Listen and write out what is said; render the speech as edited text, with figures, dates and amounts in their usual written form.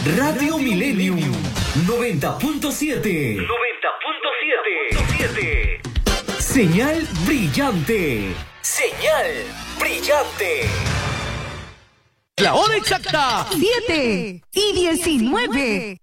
Radio Millennium 90.7. 90.7. Señal brillante. Señal brillante. La hora exacta. 7:19.